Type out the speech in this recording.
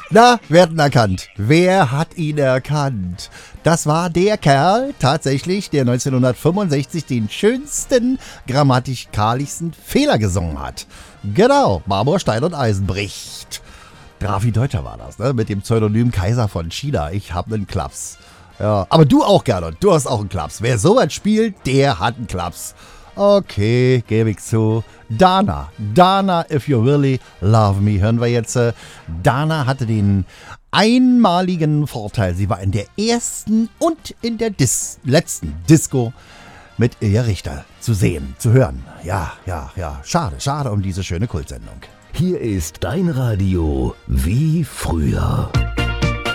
Na, wer hat ihn erkannt? Wer hat ihn erkannt? Das war der Kerl, tatsächlich, der 1965 den schönsten, grammatikalischsten Fehler gesungen hat. Genau, Marmor, Stein und Eisen bricht. Drafi Deutscher war das, ne? Mit dem Pseudonym Kaiser von China. Ich hab nen Klaps. Ja, aber du auch, Gernot, du hast auch einen Klaps. Wer sowas spielt, der hat einen Klaps. Okay, gebe ich zu. Dana, if you really love me, hören wir jetzt. Dana hatte den einmaligen Vorteil, sie war in der ersten und in der letzten Disco mit Ilja Richter zu sehen, zu hören. Ja. Schade um diese schöne Kultsendung. Hier ist dein Radio wie früher.